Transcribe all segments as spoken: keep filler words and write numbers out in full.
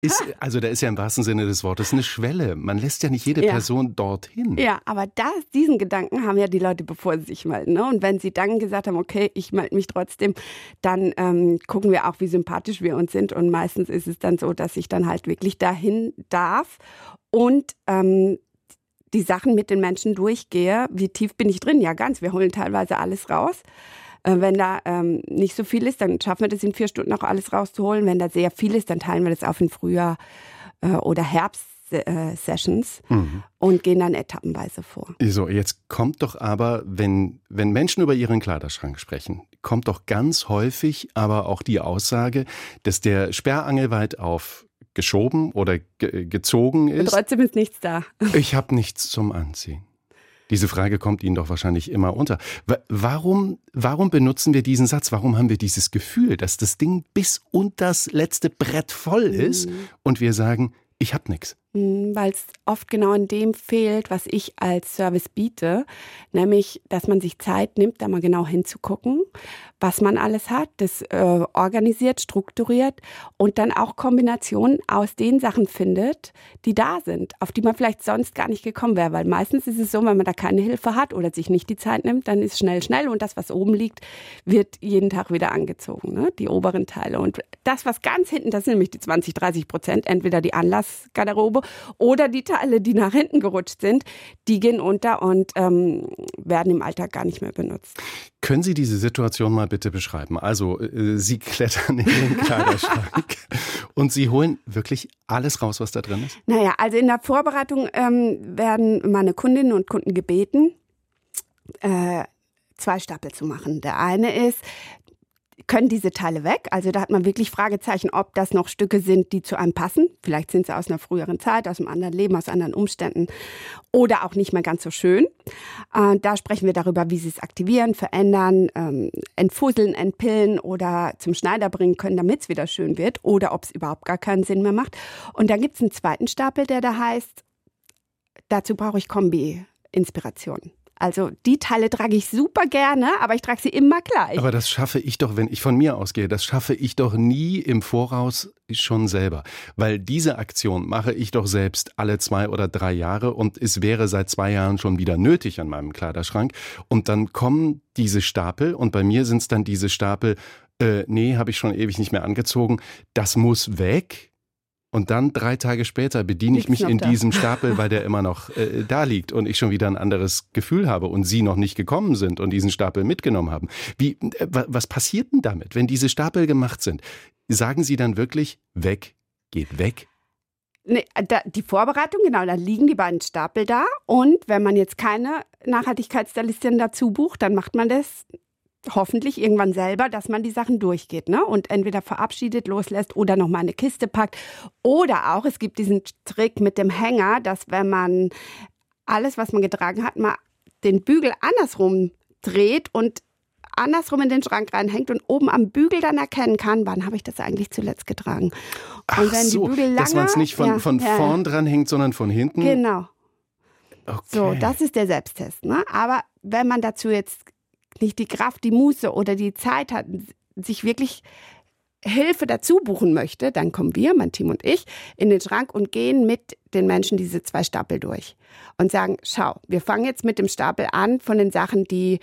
Ist, also da ist ja im wahrsten Sinne des Wortes eine Schwelle. Man lässt ja nicht jede Ja. Person dorthin. Ja, aber das, diesen Gedanken haben ja die Leute, bevor sie sich melden. Ne? Und wenn sie dann gesagt haben, okay, ich melde mich trotzdem, dann ähm, gucken wir auch, wie sympathisch wir uns sind. Und meistens ist es dann so, dass ich dann halt wirklich dahin darf und ähm, die Sachen mit den Menschen durchgehe. Wie tief bin ich drin? Ja, ganz. Wir holen teilweise alles raus. Wenn da ähm, nicht so viel ist, dann schaffen wir das in vier Stunden auch alles rauszuholen. Wenn da sehr viel ist, dann teilen wir das auf in Frühjahr- äh, oder Herbst-Sessions äh, mhm. und gehen dann etappenweise vor. So, jetzt kommt doch aber, wenn, wenn Menschen über ihren Kleiderschrank sprechen, kommt doch ganz häufig aber auch die Aussage, dass der Sperrangel weit auf geschoben oder ge- gezogen ist. Und trotzdem ist nichts da. Ich habe nichts zum Anziehen. Diese Frage kommt Ihnen doch wahrscheinlich immer unter. Warum, warum benutzen wir diesen Satz? Warum haben wir dieses Gefühl, dass das Ding bis unter das letzte Brett voll ist mhm. und wir sagen, ich habe nichts? Weil es oft genau in dem fehlt, was ich als Service biete, nämlich, dass man sich Zeit nimmt, da mal genau hinzugucken, was man alles hat, das äh, organisiert, strukturiert und dann auch Kombinationen aus den Sachen findet, die da sind, auf die man vielleicht sonst gar nicht gekommen wäre, weil meistens ist es so, wenn man da keine Hilfe hat oder sich nicht die Zeit nimmt, dann ist schnell, schnell und das, was oben liegt, wird jeden Tag wieder angezogen, ne? Die oberen Teile. Und das, was ganz hinten, das sind nämlich die zwanzig, dreißig Prozent, entweder die Anlassgarderobe oder die Teile, die nach hinten gerutscht sind, die gehen unter und ähm, werden im Alltag gar nicht mehr benutzt. Können Sie diese Situation mal bitte beschreiben? Also äh, Sie klettern in den Kleiderschrank und Sie holen wirklich alles raus, was da drin ist? Naja, also in der Vorbereitung ähm, werden meine Kundinnen und Kunden gebeten, äh, zwei Stapel zu machen. Der eine ist, können diese Teile weg? Also da hat man wirklich Fragezeichen, ob das noch Stücke sind, die zu einem passen. Vielleicht sind sie aus einer früheren Zeit, aus einem anderen Leben, aus anderen Umständen oder auch nicht mehr ganz so schön. Äh, da sprechen wir darüber, wie sie es aktivieren, verändern, ähm, entfusseln, entpillen oder zum Schneider bringen können, damit es wieder schön wird oder ob es überhaupt gar keinen Sinn mehr macht. Und dann gibt es einen zweiten Stapel, der da heißt, dazu brauche ich Kombi-Inspiration. Also die Teile trage ich super gerne, aber ich trage sie immer gleich. Aber das schaffe ich doch, wenn ich von mir ausgehe, das schaffe ich doch nie im Voraus schon selber. Weil diese Aktion mache ich doch selbst alle zwei oder drei Jahre und es wäre seit zwei Jahren schon wieder nötig an meinem Kleiderschrank. Und dann kommen diese Stapel und bei mir sind es dann diese Stapel, äh, nee, habe ich schon ewig nicht mehr angezogen, das muss weg. Und dann drei Tage später bediene ich mich in diesem Stapel, weil der immer noch äh, da liegt und ich schon wieder ein anderes Gefühl habe und Sie noch nicht gekommen sind und diesen Stapel mitgenommen haben. Wie, äh, was passiert denn damit, wenn diese Stapel gemacht sind? Sagen Sie dann wirklich, weg, geht weg? Nee, da, die Vorbereitung, genau, da liegen die beiden Stapel da. Und wenn man jetzt keine Nachhaltigkeitsstylistin dazu bucht, dann macht man das hoffentlich irgendwann selber, dass man die Sachen durchgeht, ne? Und entweder verabschiedet, loslässt oder noch mal eine Kiste packt. Oder auch, es gibt diesen Trick mit dem Hänger, dass wenn man alles, was man getragen hat, mal den Bügel andersrum dreht und andersrum in den Schrank reinhängt und oben am Bügel dann erkennen kann, wann habe ich das eigentlich zuletzt getragen. Und Ach wenn so, die Bügel lange, dass man es nicht von, ja, von ja, vorn dran hängt, sondern von hinten? Genau. Okay. So, das ist der Selbsttest, ne? Aber wenn man dazu jetzt nicht die Kraft, die Muße oder die Zeit hat, sich wirklich Hilfe dazu buchen möchte, dann kommen wir, mein Team und ich, in den Schrank und gehen mit den Menschen diese zwei Stapel durch und sagen, schau, wir fangen jetzt mit dem Stapel an von den Sachen, die,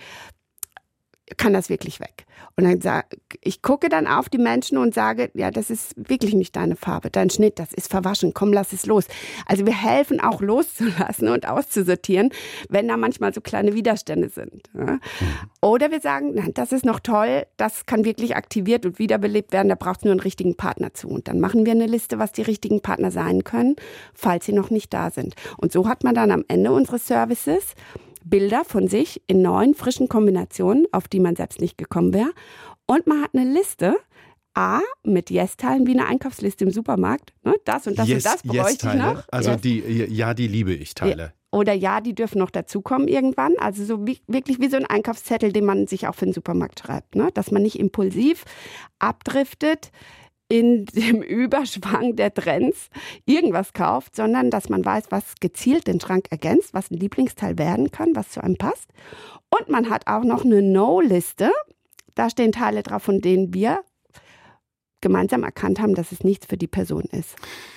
kann das wirklich weg? Und dann sage ich, gucke dann auf die Menschen und sage, ja, das ist wirklich nicht deine Farbe, dein Schnitt, das ist verwaschen, komm, lass es los. Also wir helfen auch loszulassen und auszusortieren, wenn da manchmal so kleine Widerstände sind. Ja. Oder wir sagen, nein, das ist noch toll, das kann wirklich aktiviert und wiederbelebt werden, da braucht es nur einen richtigen Partner zu. Und dann machen wir eine Liste, was die richtigen Partner sein können, falls sie noch nicht da sind. Und so hat man dann am Ende unseres Services Bilder von sich in neuen, frischen Kombinationen, auf die man selbst nicht gekommen wäre. Und man hat eine Liste, A, mit Yes-Teilen, wie eine Einkaufsliste im Supermarkt. Ne? Das und das yes, und das bräuchte yes ich noch. Also yes. die, ja, die liebe ich Teile. Ja. Oder ja, die dürfen noch dazukommen irgendwann. Also so wie, wirklich wie so ein Einkaufszettel, den man sich auch für den Supermarkt schreibt. Ne? Dass man nicht impulsiv abdriftet in dem Überschwang der Trends irgendwas kauft, sondern dass man weiß, was gezielt den Schrank ergänzt, was ein Lieblingsteil werden kann, was zu einem passt. Und man hat auch noch eine No-Liste. Da stehen Teile drauf, von denen wir gemeinsam erkannt haben, dass es nichts für die Person ist.